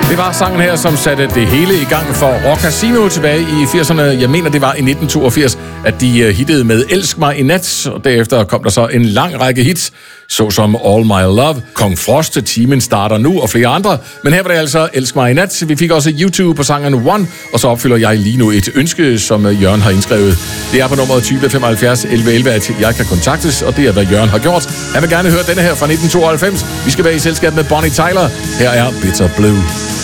Det var sangen her, som satte det hele i gang for Rock Casino tilbage i 80'erne. Jeg mener, det var i 1982, at de hittede med Elsk mig i nat, og derefter kom der så en lang række hits, såsom All My Love, Kong Frost, Timen starter nu og flere andre. Men her var det altså Elsk mig i nat. Vi fik også YouTube på sangen One, og så opfylder jeg lige nu et ønske, som Jørgen har indskrevet. Det er på nummeret 2075 1111, at jeg kan kontaktes, og det er, hvad Jørgen har gjort. Han vil gerne høre denne her fra 1992. Vi skal være i selskab med Bonnie Tyler. Her er Bitter Blue.